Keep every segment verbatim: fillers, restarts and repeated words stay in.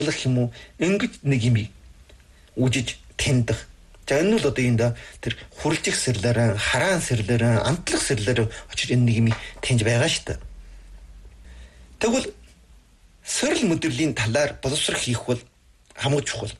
юм уу ингэж нэг юм үжиж тэндэх. За энэ нь л одоо энэ тэр хурлжих сэрлэрэн, хараан сэрлэрэн, амтлах сэрлэрэн очиж энэ нэг юм тэнж байгаа шүү дээ. Тэгвэл сэрл мэдрэлийн талаар боловсрох хийх бол хамгийн чухал.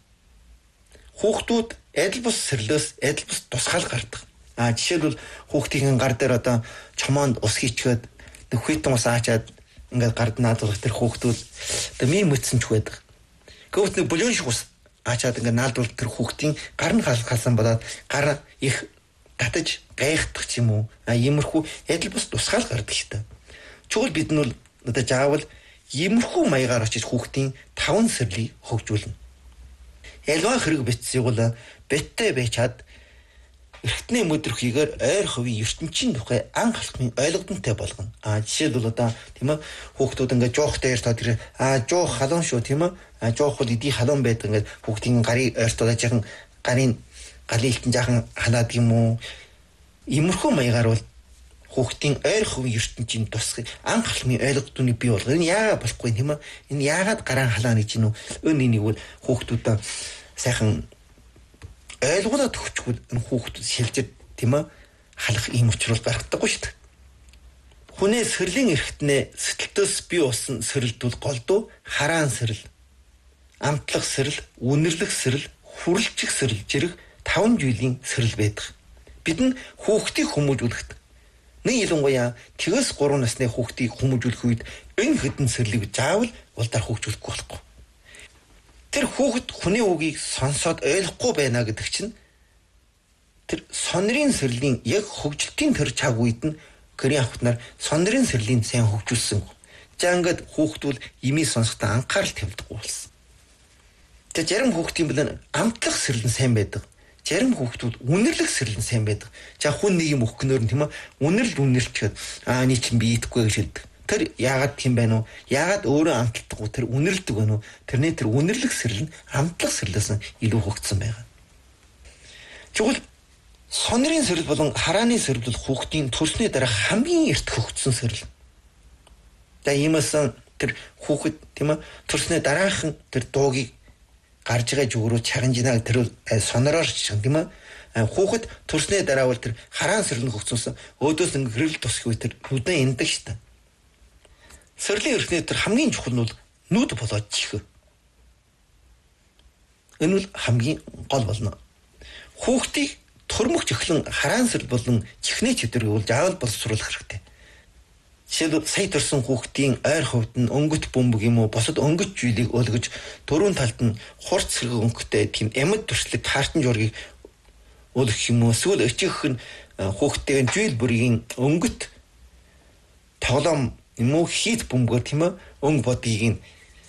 Хүүхдүүд адил бус сэрлээс адил бус тусгаал гардаг. А жишээлбэл хүүхдийн гар дээр одоо чомоонд ус хийчгээд нөхөйтэн ус аачаад ингээд гард наадах тэр хүүхдүүд одоо мий мэдсэн ч байдаг. Гэвч нэг бүлээн шиг ус аачаад ингээд наалдвал тэр хүүхдийн гар нь халсан болоод гар их татаж гайхдах ч юм уу. А иймэрхүү адил бус тусгаал гардаг шүү дээ. Чухал бид нь бол одоо заавал иймэрхүү маягаар очиж хүүхдийн таван сэрлийг хөгжүүлнэ. Ялгаа хэрэг битсийг бол биттэй байчаад эртний мэдрэмхийгээр ойр хувийн ертөнцийн тухай анх алхмын ойлгомжтой болгоно. А жишээлбэл одоо тийм ээ хүүхдүүд ингээд жуух дээр тоо тэр а жуух халуун шүү тийм ээ. А жуух бол эдий халуун байдаг ингээд хүүхдийн гарыг ойртоод жаахан гарын галын илтэн жаахан халаад юм уу. Иймэрхүү маягаар бол хүүхдийн ойр хувийн ертөнцийн тусгай анх алхмын ойлгомжтойг бий болгоно. Энэ яагаад болохгүй тийм ээ. Энэ яагаад гараа халаана гэж юм уу. Өн энийг бол хүүхдүүд сайхан ойлгуулаад өгчгүй энэ хүүхдүүд шилжиж тийм ээ халах ийм учрал гаргадаггүй шүү дээ. Хүнээ сэрлийн эрхтнээ сэтгэлдөөс бий болсон сэрэлдүүл голдуу хараан сэрэл, амтлах сэрэл, үнэрлэх сэрэл, хүрлжих сэрэл зэрэг таван жилийн сэрэл байдаг. Бид нь хүүхдийг хүмүүжүүлэхэд нэг ялангуяа тэгээс гурван насны хүүхдийг хүмүүжүүлэх үед энэ хэдэн сэрлийг заавал улдаар хөгжүүлэхгүй болохгүй. Тэр хүүхэд хүний үгийг сонсоод ойлгохгүй байна гэдэг чинь тэр сонирын сэрлийн яг хөгжилтийн тэр цаг үед нь гэрийн ахвтнаар сонирын сэрлийн сайн хөгжүүлсэн. За ингээд хүүхдүүд имийг сонсохдоо анхаарал тавьдаггүй болсон. За зарим хүүхдийн билэн амтлах сэрлэн сайн байдаг. Зарим хүүхдүүд үнэрлэх сэрлэн сайн байдаг. За хүн нэг юм өгөхнөр нь тийм ээ үнэрл үнэрлчихэд аа нэг чинь би идэхгүй гэж хэлдэг. Тэр яагаад тийм байна уу? Яагаад өөрөө амталтгүй тэр үнэрлдэг байна уу? Тэрний тэр үнэрлэх сэрэл нь амтлах сэрлээс илүү хөгжсөн байгаа. Тэгвэл сонирын сэрэл болон харааны сэрэл бол хүүхдийн төрсний дараа хамгийн эрт хөгжсөн сэрэл. За иймээс тэр хүүхэд тийм ээ төрсний дараахан тэр дуугийг гарж байгаа зүгрөө чагнажнаа тэр сонороор чинь тийм ээ хүүхэд төрсний дараа бол тэр хараан сэрэл нь хөгжсөнсөн өөдөөс ингээ гэрэл тусах үе тэр нүдэн эндэх шүү дээ. Сэрлийн эрхний тэр хамгийн чухал нь бол нүд болоод чихэ. Энэ бол хамгийн гол болно. Хүүхдийг турмөгч эхлэн хараан сэрэл болон чихний чөтгөрийг бол заавал боловсруулах хэрэгтэй. Жишээлбэл сая төрсэн хүүхдийн ойр хувьд нь өнгөт бөмбөг юм уу босод өнгөт зүйлийг өлгөж дөрвөн талд нь хурц сэрэг өнгөтэй тийм амьд төрслөг таартан жургийг өлгөх юм уу эсвэл өчигөх нь хүүхдийн зүйл бүрийн өнгөт тоглоом юм уу хийт бөмбөгөөр тийм ээ өнг бодгийг нь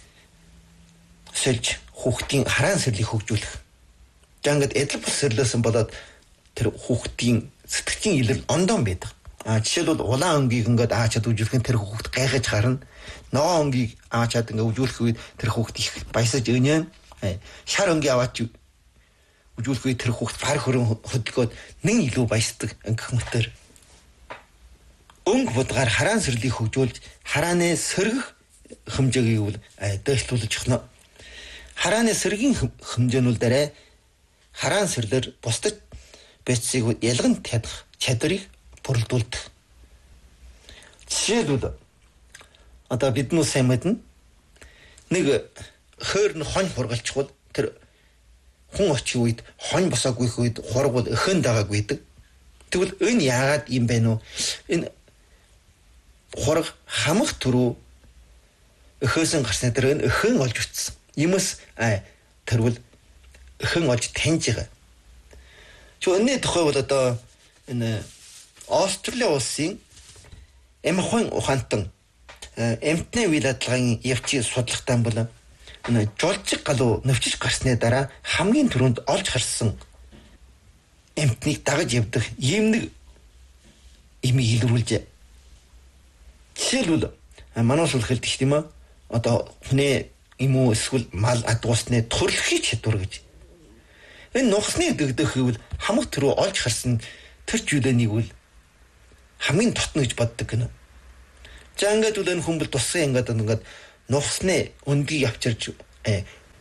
сэлж хүүхдийн хараан сэрлийг хөгжүүлэх. Жангад эдэл бус сэрлээсэн болоод тэр хүүхдийн сэтгцийн илэрл ондон байдаг. А жишээлбэл улаан өнгийг ингээд аачаад үжүүлэхэд тэр хүүхд гайхаж харна. Ногоон өнгийг аачаад ингээд үжүүлэх үед тэр хүүхд их баясаж өнөө. Шар өнгийг аваач үжүүлэх үед тэр хүүхд гар хөрөн хөдөлгөөд нэг илүү баясдаг гэх мэтэр. Өнг бодгаар хараан сэрлийг хөгжүүлж харааны сэргэх хэмжээг бол дэвшлүүлж өгнө. Харааны сэргийн хэмжээ нь бол дараа хараан сэрлэр бусдад бэцсийг ялган чадах чадварыг бүрдүүлдэг. Жишээлбэл одоо бидний сайн мэднэ нэг хойр нь хонь хургалчихвал тэр хүн очих үед хонь босоогүй үед хургал өхөн дагааг байдаг. Тэгвэл энэ яагаад юм бэ нөө? Энэ хураг хамах түрүү өхөөсөн гарсны тэр энэ өхөн олж утсан. Юмс тэрвэл өхөн олж таньж байгаа. Чи өнөө тохой бол одоо энэ Австрали улсын эмхэн ухаантан эмтний үйл ажиллагааны явцыг судалгатай бол энэ жолжиг галуу навчиж гарсны дараа хамгийн түрүүнд олж харсан эмтнийг дагаж явдаг ийм нэг имийг илрүүлжээ. Жишээлбэл манай улс хэлдэг тийм ээ одоо хүний юм уу эсвэл мал адуусны төрлөхийн чадвар гэж. Энэ нухасны дэгдэх гэвэл хамаг түрүү олж харсан тэр зүйлэнийг бол хамгийн дотно гэж боддог гэнэ. За ингээд үл энэ хүн бол тусгай ингээд ингээд нухасны өндгийг авчирч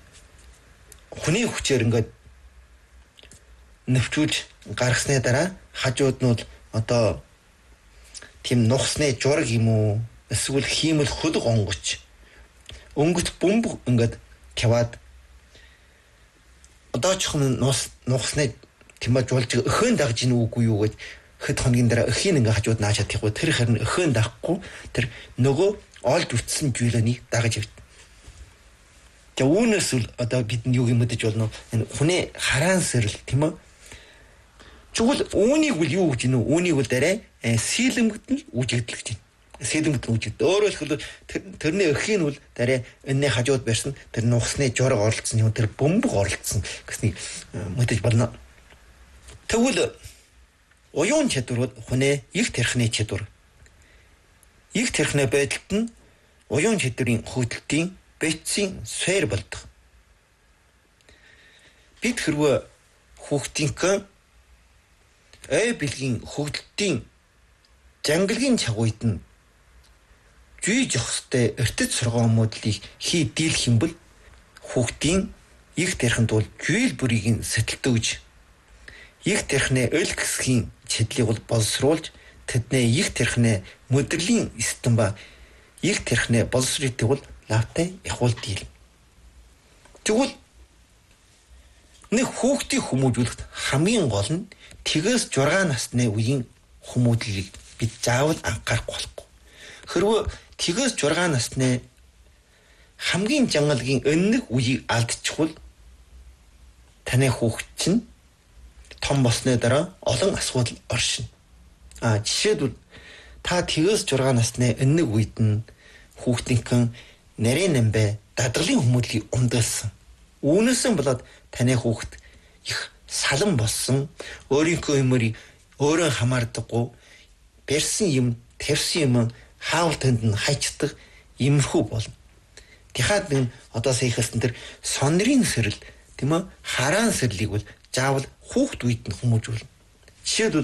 хүний хүчээр ингээд нэвчүүлж гаргасны дараа хажууд нь бол одоо тийм нухсны жураг юм уу эсвэл хиймэл хөлөг онгоч өнгөт бөмбөг ингээд таваад одоо ч юм нус нухсны тиймээ жуулж өхөн дагж ийн үгүй юу гэж хэд хоногийн дараа өхийг ингээд хажууд наачаад тийхгүй тэр харин өхөн дахгүй тэр нөгөө олж үтсэн зүйлэнийг дагаж явт. За үүнээс л одоо бид нь юу юм мэдэж болно энэ хүний хараан сэрэл тийм үү. Чүгэл үүнийг үл юу гэж нүү үүнийг үл дараа сийлэмгдэн үжигдэлж байна. Сийлэмгдэн үжигдэл. Өөрөөр хэлбэл тэрний өхийг нь үл дараа энэний хажууд барьсан тэр нухсны жураг оролцсон юм тэр бөмбөг оролцсон гэсний мэдэж болно. Тэгвэл уяун чадвар хүний их тэрхний чадвар. Их тэрхний байдалд нь уяун чадварын хөдөлтийн бэцийн сфер болдог. Бид хэрвээ хүүхдийнхэн эй бэлгийн хөдөлтийн жангалгийн чагуйд нь жүй жохстой эртэц сургамуудлыг хий дийлэх юм бол хүүхдийн их тэрхэнд бол жүйл бүрийг нь сэтэлтөөж их тэрхнээ өл гэсгийн чадлыг бол боловсруулж тэдний их тэрхнээ мөдөрлийн стен ба их тэрхнээ боловсролтыг бол лавтай явуул дийл. Тэгвэл нэг хүүхдийг хүмүүжүүлэхэд хамгийн гол нь тэгээс жургаан насны үеийн хүмүүжлийг бид заавал анхаарах болохгүй. Хэрвээ тэгээс жургаан насны хамгийн жангалгийн өннөг үеийг алдчихвал таны хүүхд чинь том болсны дараа олон асуудал оршино. А жишээлбэл та тэгээс жургаан насны өннөг үед нь хүүхдийнхэн нарийн намбай дадгалын хүмүүжлийг умдгалсан. Үүнээс болоод таны хүүхд их салан болсон, өөрийнхөө юмыг өөрөө хамаардаггүй, барьсан юм, тавьсан юм хаавал тэнд нь хайчдаг иймэрхүү болно. Тэгэхад нэг одоо саяхаас тэр сонрын сэрэл, тийм үү? Хараан сэрлийг бол заавал хүүхд үед нь хүмүүжүүлнэ. Жишээлбэл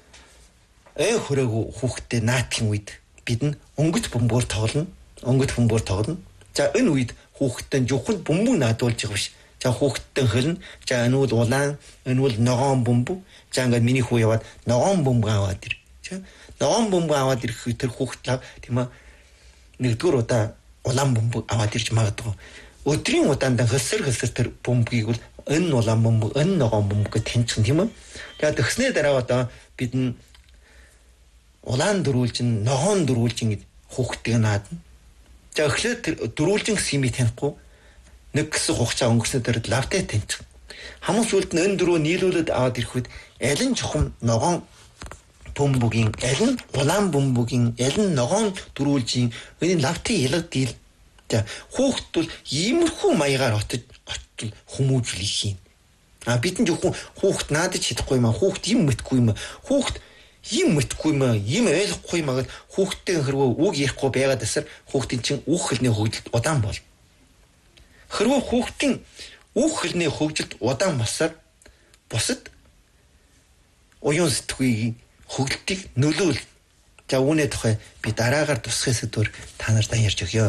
эй хүрээгүй хүүхдтэй наатхийн үед бид нь өнгөт бөмбөөр тоглоно, өнгөт бөмбөөр тоглоно. За энэ үед хүүхдтэй зөвхөн бөмбөг наадуулж байгаа биш. За хүүхдтэй хөлн, за энэ бол улаан, энэ бол ногоон бөмбөг. За ингээд миний хүү яваад ногоон бөмбөг аваад ир. За ногоон бөмбөг аваад ирэх тэр хүүхд лав тийм ээ. Нэгдүгээр удаа улаан бөмбөг аваад ирж магадгүй. Өдрийн удаанд хөлсөр хөлсөр тэр бөмбөгийг бол энэ улаан бөмбөг, энэ ногоон бөмбөг тэнцэн тийм ээ. За тэгснээр дараа одоо бид нь улаан дөрүүлж, ногоон дөрүүлж ингэж хүүхдийг наадна. За эхлээд тэр дөрүүлжин сими танихгүй нэг гэсэн хугацаа өнгөрсөн тэр лавтай таньчих. Хамгийн сүүлд нь энэ дөрөв нийлүүлээд аваад ирэхэд аль нь чухам ногоон бөмбөгийн, аль нь улаан бөмбөгийн, аль нь ногоон дөрүүлжийн энэ лавтай ялгадил. За хүүхд бол иймэрхүү маягаар отож очил хүмүүжлэх юм. А бид нь зөвхөн хүүхд наадаж чадахгүй юм аа, хүүхд юм мэдгүй юм аа, хүүхд юм мэдгүй юм аа, юм ойлгохгүй юм аа гэд хүүхдтэй хэрвээ үг ярихгүй байгаад асар хүүхдийн чинь үг хэлний хөгжилд удаан бол. Хэрвээ хүүхдийн үг хэлний хөгжилд удаан болсоор бусад уян сэтгүүгийн хөгжилтийг нөлөөл. За үүний тухай би дараагаар тусгай сэдвээр та нартай ярьж өгье.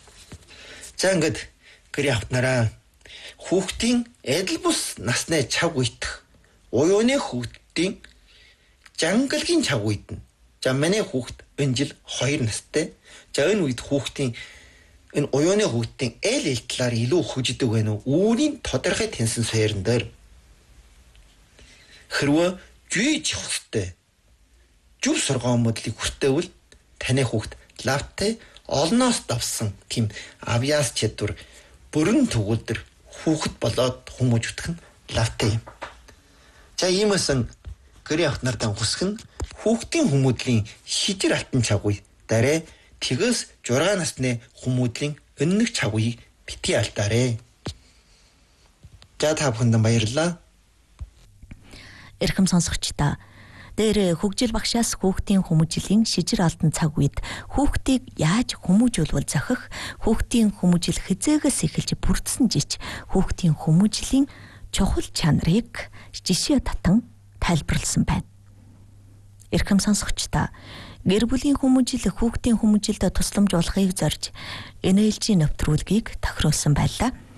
За ингээд гэрээ автнараа хүүхдийн эдэл бус насны чав уйтах уяаны хүүхдийн жангалгийн чав уйдна. За манай хүүхд энэ жил хоёр настай. За энэ үед хүүхдийн энэ уяаны хүүхдийн эл эл талаар илүү хөгждөг байна уу? Үүний тодорхой тэнсэн сферэн дээр хэрвээ жийж хөстэй жүв сургаан модлыг хүртээвэл таны хүүхд лавтай олноос давсан тийм авьяас чадвар бүрэн төгөлдөр хүүхэд болоод хүмүүжүүлэх нь лавтай юм. За иймээсэн гэрээ авт нартай хүсэх нь хүүхдийн хүмүүдлийн хижир алтан чагуй дараа тэгээс жургаан насны хүмүүдлийн өннөг чагуйг битгий алдаарэ. За та бүхэнд баярлалаа. Эрхэм сонсогчдаа дээр хөгжил багшаас хүүхдийн хүмүүжлийн шижир алтан цаг үед хүүхдийг яаж хүмүүжүүлвэл зохих, хүүхдийн хүмүүжил хизээгээс эхэлж бүрдсэн жич хүүхдийн хүмүүжлийн чухал чанарыг жишээ татан тайлбарлсан байна. Эрхэм сонсогчдаа гэр бүлийн хүмүүжил хүүхдийн хүмүүжилд тусламж болохыг зорж эн эл жи нэвтрүүлгийг тохируулсан байлаа.